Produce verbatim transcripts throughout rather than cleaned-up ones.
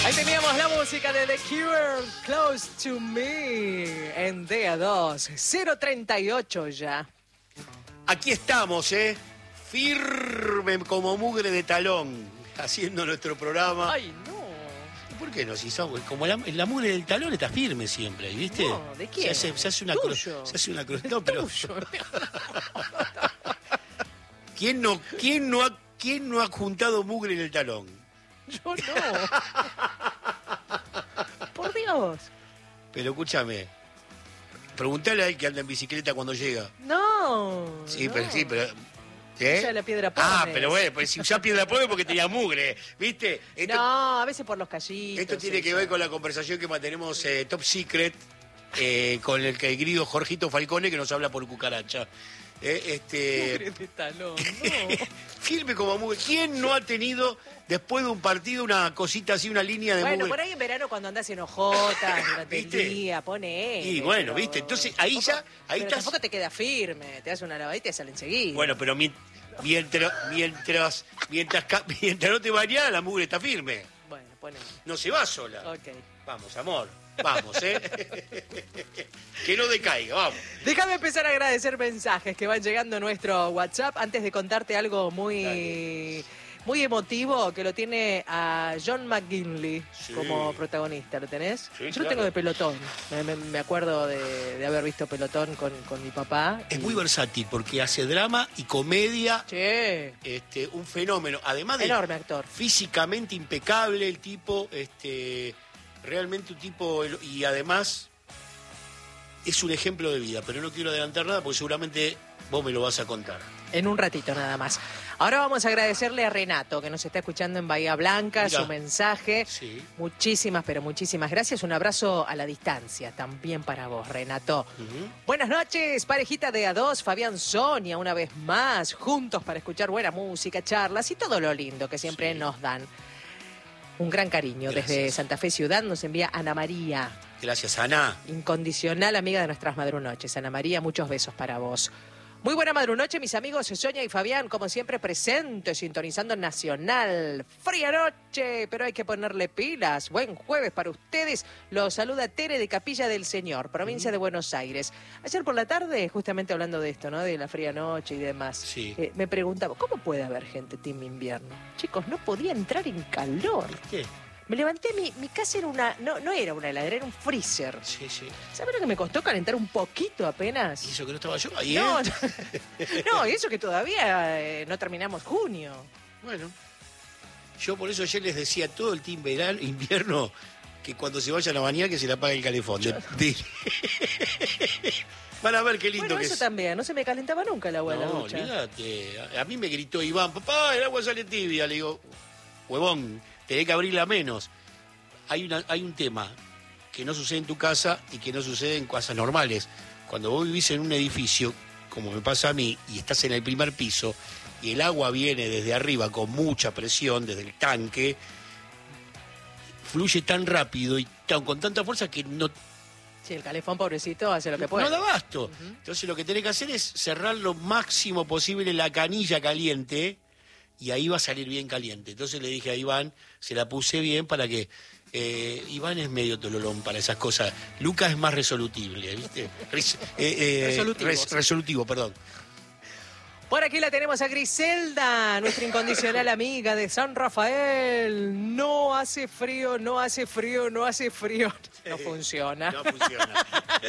Ahí teníamos la música de The Cure, Close to Me, en D A dos, cero treinta y ocho ya. Aquí estamos, ¿eh? Firme como mugre de talón, haciendo nuestro programa. Ay, no. ¿Por qué no? Si somos, como la, la mugre del talón está firme siempre, ¿viste? No, ¿de quién? Se hace, se hace una cruz. Se hace una cruz. No, pero. ¿Quién no, quién no ha, quién no ha juntado mugre en el talón? Yo no. Por Dios. Pero escúchame. Preguntale a él que anda en bicicleta cuando llega. No. Sí, no. pero sí, pero. ¿Eh? Usa la piedra Pómez. Ah, pero bueno, pues si usás piedra Pómez porque tenía mugre, ¿viste? Esto, no, a veces por los callitos. Esto tiene que eso. ver con la conversación que mantenemos eh, Top Secret eh, con el querido Jorgito Falcone que nos habla por cucaracha. Eh, este... Mugre de talón, no. Firme como mugre. ¿Quién no ha tenido después de un partido una cosita así, una línea de bueno, mugre? por ahí en verano cuando andás en ojotas durante ¿Viste? el día, pone. Y bueno, pero- ¿viste? Entonces ahí tampoco- ya. Ahí pero estás. tampoco te queda firme, te das una lavadita y sale enseguida. Bueno, pero mi- mientras, mientras, mientras, ca- mientras no te bañás, la mugre está firme. Bueno, pone. No se va sola. Ok. Vamos, amor. Vamos, ¿eh? Que no decaiga, vamos. Déjame empezar a agradecer mensajes que van llegando a nuestro WhatsApp antes de contarte algo muy, Dale. muy emotivo que lo tiene a John McGinley Sí. como protagonista. ¿Lo tenés? Sí, Yo claro. lo tengo de Pelotón. Me, me- me acuerdo de, de haber visto Pelotón con, con mi papá. Es y- muy versátil porque hace drama y comedia, Sí, este, un fenómeno. Además de enorme actor. físicamente impecable el tipo, este, realmente un tipo, y además es un ejemplo de vida, pero no quiero adelantar nada porque seguramente vos me lo vas a contar. En un ratito nada más. Ahora vamos a agradecerle a Renato, que nos está escuchando en Bahía Blanca, Mirá. su mensaje. Sí. Muchísimas, pero muchísimas gracias. Un abrazo a la distancia también para vos, Renato. Ujú. Buenas noches, parejita de A dos, Fabián Sonia, una vez más, juntos para escuchar buena música, charlas y todo lo lindo que siempre Sí. nos dan. Un gran cariño Gracias. desde Santa Fe Ciudad nos envía Ana María, Gracias, Ana. incondicional amiga de nuestras madrunoches. Ana María, muchos besos para vos. Muy buena madrunoche, mis amigos Sonia y Fabián, como siempre presentes, sintonizando en Nacional. Fría noche, pero hay que ponerle pilas. Buen jueves para ustedes. Los saluda Tere de Capilla del Señor, provincia de Buenos Aires. Ayer por la tarde, justamente hablando de esto, ¿no? De la fría noche y demás, Sí. eh, me preguntaba, ¿cómo puede haber gente team invierno? Chicos, no podía entrar en calor. ¿Qué? Me levanté, mi, mi casa era una, no, no era una heladera, era un freezer. Sí, sí. ¿Sabes lo que me costó calentar un poquito apenas? ¿Y eso que no estaba yo? Ahí, No, ¿eh? no, no, y eso que todavía eh, no terminamos junio. Bueno, yo por eso ayer les decía a todo el team verano, invierno, que cuando se vayan a bañar que se le apague el calefón. De- de- Van a ver qué lindo Bueno, que eso es. también, no se me calentaba nunca el agua de la No, ducha. olvídate. A, a mí me gritó Iván, papá, el agua sale tibia. Le digo, huevón, tenés que abrirla menos. Hay, una, hay un tema que no sucede en tu casa y que no sucede en casas normales. Cuando vos vivís en un edificio, como me pasa a mí, y estás en el primer piso, y el agua viene desde arriba con mucha presión, desde el tanque, fluye tan rápido y tan, con tanta fuerza que no, Sí, el calefón, pobrecito, hace lo que puede. no da abasto. Entonces lo que tenés que hacer es cerrar lo máximo posible la canilla caliente y ahí va a salir bien caliente. Entonces le dije a Iván, se la puse bien para que... eh, Iván es medio tololón para esas cosas. Lucas es más resolutible, ¿viste? Res- eh, eh, Resolutivo, res- sí. resolutivo, perdón. Por aquí la tenemos a Griselda, nuestra incondicional amiga de San Rafael. No hace frío, no hace frío, no hace frío. No funciona. No funciona.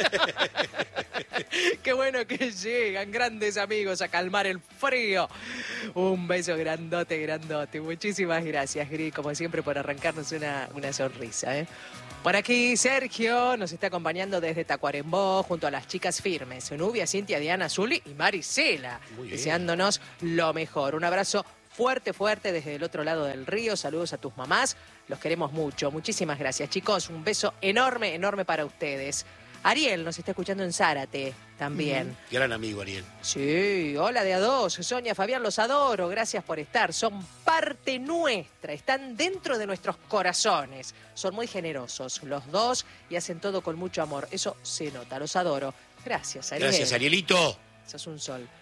Qué bueno que llegan grandes amigos a calmar el frío. Un beso grandote, grandote. Muchísimas gracias, Gris, como siempre, por arrancarnos una, una sonrisa. ¿eh? Por aquí Sergio nos está acompañando desde Tacuarembó junto a las chicas firmes, Nubia, Cintia, Diana, Zuli y Marisela, Muy bien. deseándonos lo mejor. Un abrazo fuerte, fuerte desde el otro lado del río. Saludos a tus mamás, los queremos mucho. Muchísimas gracias, chicos. Un beso enorme, enorme para ustedes. Ariel nos está escuchando en Zárate también. Gran amigo, Ariel. Sí, hola de A dos, Sonia, Fabián, los adoro, gracias por estar, son parte nuestra, están dentro de nuestros corazones, son muy generosos los dos y hacen todo con mucho amor, eso se nota, los adoro. Gracias, Ariel. Gracias, Arielito. Sos un sol.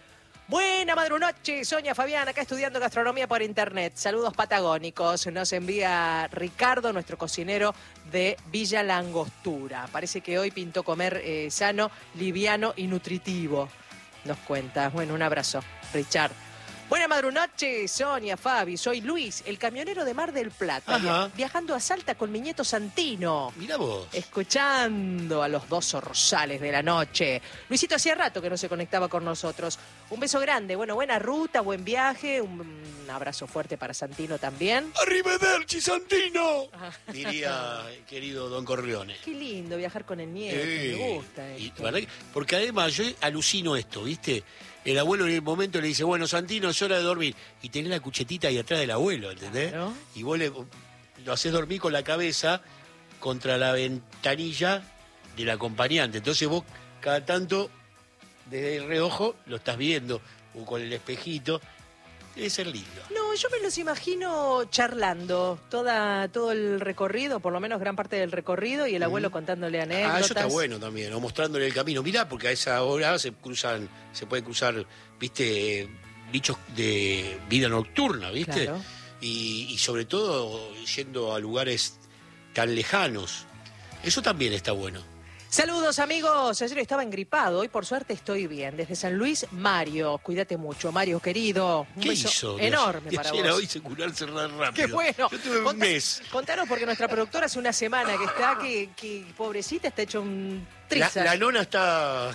Buena madrunoche, Sonia Fabián, acá estudiando gastronomía por internet. Saludos patagónicos. Nos envía Ricardo, nuestro cocinero de Villa Langostura. Parece que hoy pintó comer eh, sano, liviano y nutritivo. Nos cuenta. Bueno, un abrazo, Richard. Buena madrunoche, Sonia, Fabi. Soy Luis, el camionero de Mar del Plata, Ajá. viajando a Salta con mi nieto Santino. Mirá vos. Escuchando a los dos zorzales de la noche. Luisito hacía rato que no se conectaba con nosotros. Un beso grande, bueno, buena ruta, buen viaje. Un, un abrazo fuerte para Santino también. ¡Arrivederci, Santino! Diría el querido Don Corleone. Qué lindo viajar con el nieto, Eh, me gusta y, esto. ¿verdad? Porque además yo alucino esto, ¿viste? El abuelo en el momento le dice, bueno, Santino, es hora de dormir. Y tenés la cuchetita ahí atrás del abuelo, ¿entendés? Claro. Y vos le, lo hacés dormir con la cabeza contra la ventanilla del acompañante. Entonces vos, cada tanto, desde el reojo, lo estás viendo, o con el espejito. Debe ser lindo. No, yo me los imagino charlando toda, todo el recorrido, por lo menos gran parte del recorrido, y el abuelo contándole anécdotas. Ah, eso está bueno también, o mostrándole el camino. Mirá, porque a esa hora se cruzan, se puede cruzar, viste, eh, bichos de vida nocturna, viste. Claro. Y, y sobre todo yendo a lugares tan lejanos. Eso también está bueno. Saludos amigos, ayer estaba engripado, hoy por suerte estoy bien. Desde San Luis, Mario, cuídate mucho, Mario querido. Un ¿Qué beso hizo? De enorme ayer- para de ayer a vos. hoy se curarse rápido. Qué bueno. Yo tuve un Contá- mes. Contanos porque nuestra productora hace una semana que está, que, que pobrecita está hecho un La, trizas. la nona está...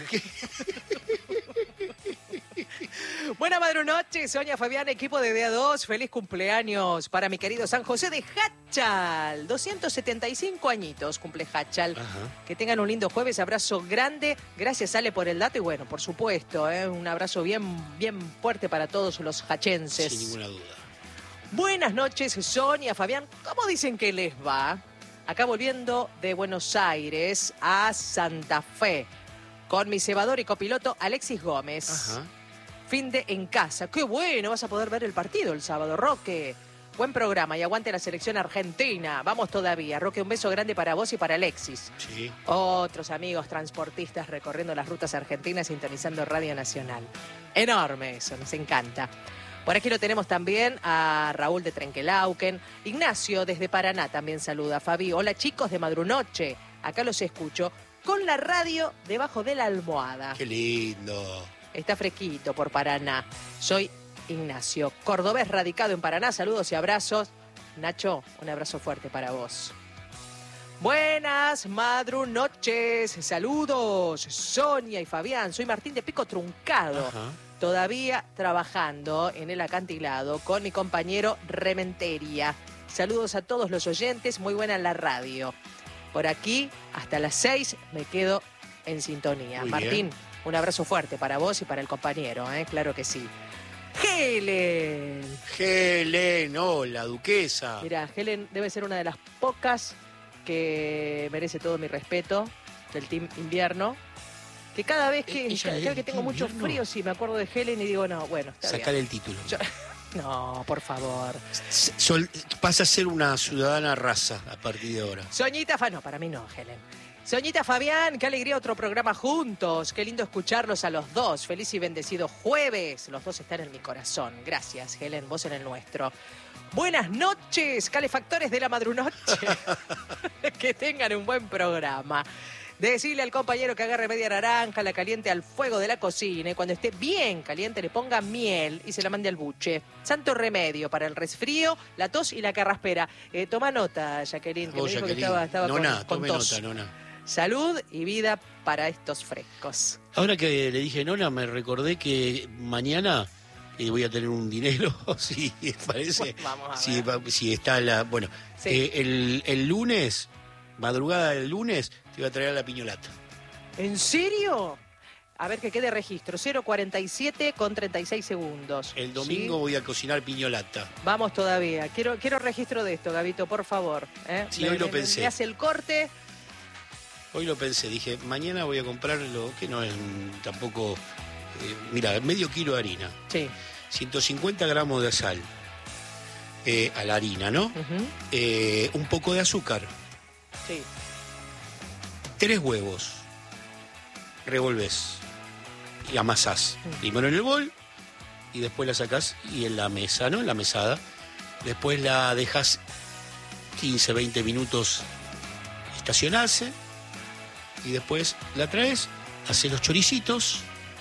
Buena madrunoche, Sonia Fabián, equipo de D A dos. Feliz cumpleaños para mi querido San José de Hachal. doscientos setenta y cinco añitos cumple Hachal. Ajá. Que tengan un lindo jueves, abrazo grande. Gracias, Ale, por el dato. Y bueno, por supuesto, ¿eh? un abrazo bien, bien fuerte para todos los hachenses. Sin ninguna duda. Buenas noches, Sonia, Fabián. ¿Cómo dicen que les va? Acá volviendo de Buenos Aires a Santa Fe con mi cebador y copiloto Alexis Gómez. Ajá. Fin de en casa. Qué bueno, vas a poder ver el partido el sábado, Roque. Buen programa y aguante la selección argentina. Vamos todavía. Roque, un beso grande para vos y para Alexis. Sí. Otros amigos transportistas recorriendo las rutas argentinas, sintonizando Radio Nacional. Enorme eso, nos encanta. Por aquí lo tenemos también a Raúl de Trenquelauquen. Ignacio desde Paraná también saluda. Fabi, hola chicos de Madrunoche. Acá los escucho con la radio debajo de la almohada. Qué lindo. Está fresquito por Paraná. Soy Ignacio, cordobés radicado en Paraná. Saludos y abrazos. Nacho, un abrazo fuerte para vos. Buenas madrunoches. Saludos, Sonia y Fabián. Soy Martín de Pico Truncado. Ajá. Todavía trabajando en el acantilado con mi compañero Rementeria. Saludos a todos los oyentes. Muy buena la radio. Por aquí, hasta las seis, me quedo en sintonía. Muy Martín, bien. un abrazo fuerte para vos y para el compañero, ¿eh? Claro que sí. Helen. Helen, hola, duquesa. Mira, Helen debe ser una de las pocas que merece todo mi respeto del Team Invierno. Que cada vez que, ¿Ella cada es vez que del tengo Team mucho Invierno? frío, sí, me acuerdo de Helen y digo, no, bueno, está Sacar bien. el título. Yo- no, por favor. Sol- pasa a ser una ciudadana raza a partir de ahora. Soñita Fa, no, para mí no, Helen. Soñita Fabián, qué alegría otro programa juntos. Qué lindo escucharlos a los dos. Feliz y bendecido jueves. Los dos están en mi corazón. Gracias, Helen, vos en el nuestro. Buenas noches, calefactores de la madrunoche. Que tengan un buen programa. Decirle al compañero que agarre media naranja, la caliente al fuego de la cocina y cuando esté bien caliente le ponga miel y se la mande al buche. Santo remedio para el resfrío, la tos y la carraspera. Eh, toma nota, Jacqueline, que Vos, me dijo que Jacqueline. estaba, estaba Nona, con, con tome tos. nota, nona. Salud y vida para estos frescos. Ahora que le dije nona, me recordé que mañana eh, voy a tener un dinero, si parece. Vamos a si, ver. va- si está la. Bueno, Sí. eh, el, el lunes, madrugada del lunes, te iba a traer la piñolata. ¿En serio? A ver que quede registro. cero cuarenta y siete con treinta y seis segundos. El domingo ¿Sí? voy a cocinar piñolata. Vamos todavía. Quiero, quiero registro de esto, Gabito, por favor. ¿eh? Sí, Me- hoy lo me- pensé. Me hace el corte. Hoy lo pensé, dije, mañana voy a comprar lo que no es mm, tampoco. eh, mira, medio kilo de harina, Sí. ciento cincuenta gramos de sal eh, a la harina, ¿no? Ujú. Eh, un poco de azúcar, Sí. tres huevos, revolvés y amasás. Mm. Primero en el bol, y después la sacás y en la mesa, ¿no? En la mesada. Después la dejas quince, veinte minutos estacionarse y después la traes, haces los choricitos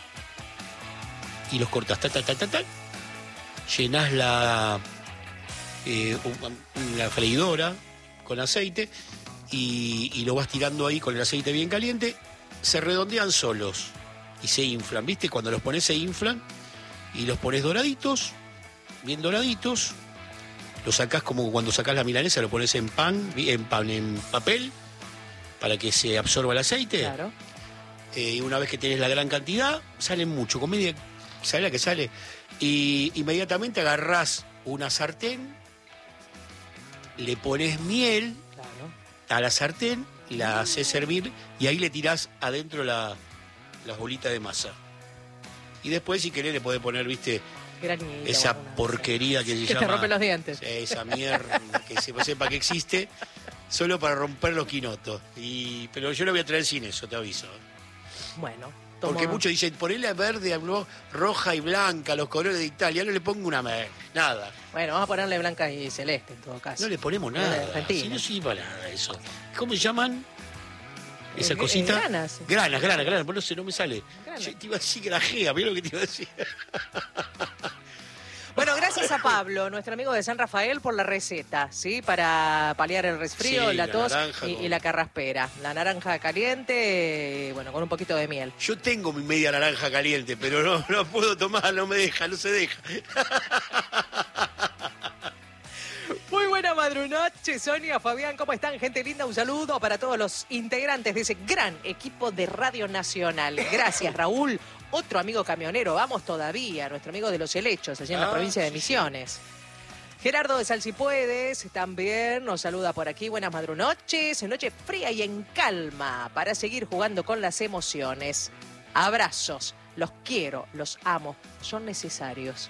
y los cortas, ta, ta, ta, ta, ta. Llenás la, eh, la freidora con aceite y, y lo vas tirando ahí con el aceite bien caliente. Se redondean solos y se inflan, ¿viste? Cuando los pones se inflan y los pones doraditos, bien doraditos. Lo sacás como cuando sacás la milanesa, lo pones en pan, en pan, en papel, para que se absorba el aceite. Claro. Y eh, una vez que tenés la gran cantidad, salen mucho, con media, ¿sabés la que sale? Y inmediatamente agarrás una sartén, le pones miel Claro. a la sartén, la haces servir y ahí le tirás adentro la, las bolitas de masa. Y después, si querés, le podés poner, viste, Granito, esa alguna, porquería que se Que llama... te rompe los dientes. Esa mierda que se sepa que existe, solo para romper los quinotos. Y, pero yo lo voy a traer sin eso, te aviso. Bueno, tomo... Porque muchos dicen, ponele verde, ¿no? Roja y blanca, los colores de Italia. No le pongo una mer- nada. Bueno, vamos a ponerle blanca y celeste en todo caso. No le ponemos Una de nada. Argentina. Si no sirve para nada eso. ¿Cómo se llaman? Esa Eh, cosita. eh, granas. Granas, granas, granas. Por eso no me sale. Granas. Yo te iba a decir grajea, mira lo que te iba a decir. Bueno, gracias a Pablo, nuestro amigo de San Rafael, por la receta, ¿sí? Para paliar el resfrío, Sí, la la tos naranja y, con- y la carraspera. La naranja caliente, bueno, con un poquito de miel. Yo tengo mi media naranja caliente, pero no, no puedo tomar, no me deja, no se deja. Muy buena madrunoche, Sonia, Fabián, ¿cómo están? Gente linda, un saludo para todos los integrantes de ese gran equipo de Radio Nacional. Gracias, Raúl. Otro amigo camionero, vamos todavía, nuestro amigo de Los Helechos, allí en la Ah, provincia de sí, Misiones. Gerardo de Salsipuedes también nos saluda por aquí. Buenas madrunoches, noche fría y en calma para seguir jugando con las emociones. Abrazos, los quiero, los amo, son necesarios.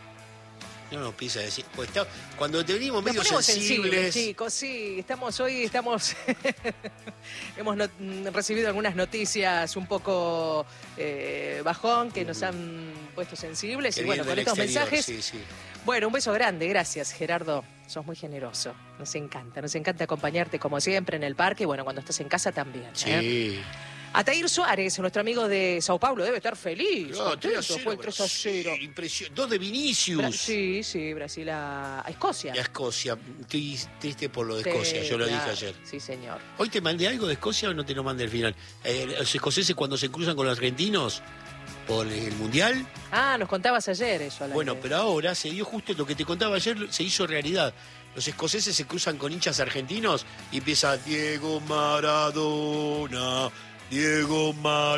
No nos empieza a decir. Pues está, cuando te venimos Nos medio ponemos sensibles. sensibles, chicos, sí, estamos hoy, estamos, hemos no- recibido algunas noticias un poco eh, bajón que nos han puesto sensibles y bueno, queriendo con el estos exterior, mensajes, sí, sí. bueno, un beso grande, gracias Gerardo, sos muy generoso, nos encanta, nos encanta acompañarte como siempre en el parque y bueno, cuando estás en casa también. ¿eh? Sí. Atair Suárez, nuestro amigo de Sao Paulo, debe estar feliz, No, tres a contento, cero, fue el tres a cero. sí, impresio- Dos de Vinicius. Bra- sí, sí, Brasil a, a Escocia. Y a Escocia. Estoy triste por lo de Sí, Escocia, yo lo claro, dije ayer. Sí, señor. ¿Hoy te mandé algo de Escocia o no te lo mandé al final? Eh, los escoceses cuando se cruzan con los argentinos por el Mundial. Ah, nos contabas ayer eso. al Bueno, aire. pero ahora se dio justo lo que te contaba ayer, se hizo realidad. Los escoceses se cruzan con hinchas argentinos y empieza Diego Maradona, Diego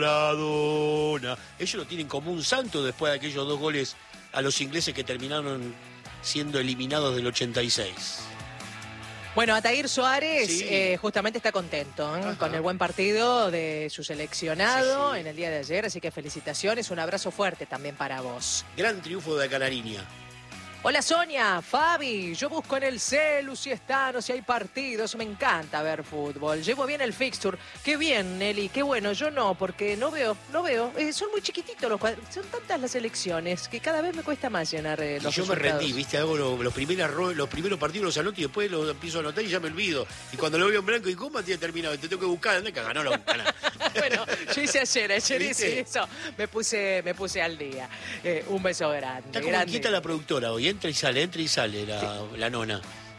Maradona. Ellos lo tienen como un santo después de aquellos dos goles a los ingleses que terminaron siendo eliminados del ochenta y seis. Bueno, Atair Suárez Sí. eh, justamente está contento ¿eh? Ajá. con el buen partido de su seleccionado Sí, sí. en el día de ayer, así que felicitaciones, un abrazo fuerte también para vos. Gran triunfo de Canariña. Hola Sonia, Fabi, yo busco en el celu si están o si hay partidos, me encanta ver fútbol, llevo bien el fixture, qué bien Nelly, qué bueno, yo no, porque no veo, no veo, eh, son muy chiquititos los cuadros, son tantas las elecciones que cada vez me cuesta más llenar eh, Y los yo me resultados. rendí, viste, hago lo- los, primeros, los primeros partidos los anoto y después los empiezo a anotar y ya me olvido. Y cuando lo veo en blanco y coma, tiene terminado, te tengo que buscar, anda que ganó la buscana. Bueno, yo hice ayer, ayer ¿Viste? hice eso, me puse, me puse al día. Eh, un beso grande. Está como grande. inquieta la productora hoy, entra y sale, entra y sale la, la nona.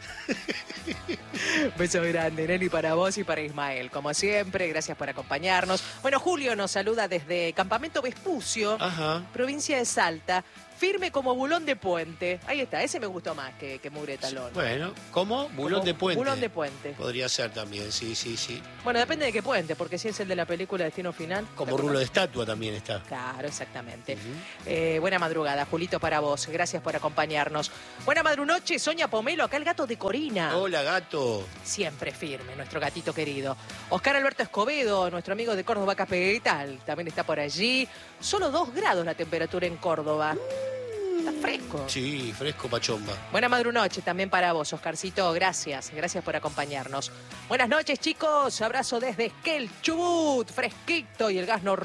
Beso grande, Nelly, para vos y para Ismael. Como siempre, gracias por acompañarnos. Bueno, Julio nos saluda desde Campamento Vespucio, Ajá. provincia de Salta. Firme como bulón de puente. Ahí está, ese me gustó más que, que mugre talón. Bueno, ¿cómo? Bulón Como de puente. Bulón de puente. Podría ser también, sí, sí, sí. Bueno, depende de qué puente, porque si es el de la película Destino Final. Como rulo de estatua también está. Claro, exactamente. Ujú. Eh, buena madrugada, Julito, para vos. Gracias por acompañarnos. Buena madrunoche, Sonia Pomelo, acá el gato de Corina. Hola, gato. Siempre firme, nuestro gatito querido. Oscar Alberto Escobedo, nuestro amigo de Córdoba Capital, también está por allí. Solo dos grados la temperatura en Córdoba. Está fresco. Sí, fresco pachomba. Buena madrunoche también para vos, Oscarcito. Gracias, gracias por acompañarnos. Buenas noches, chicos. Abrazo desde Esquel, Chubut, fresquito y el gas no